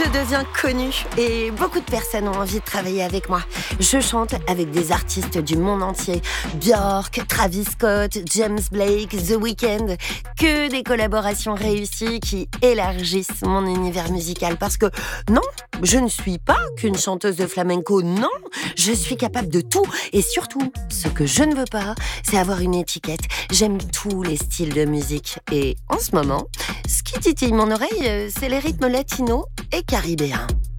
je deviens connue et beaucoup de personnes ont envie de travailler avec moi. Je chante avec des artistes du monde entier. Björk, Travis Scott, James Blake, The Weeknd. Que des collaborations réussies qui élargissent mon univers musical. Parce que non, je ne suis pas qu'une chanteuse de flamenco. Non, je suis capable de tout. Et surtout, ce que je ne veux pas, c'est avoir une étiquette. J'aime tous les styles de musique. Et en ce moment, ce qui titille mon oreille, c'est les rythmes latinos et caribéens.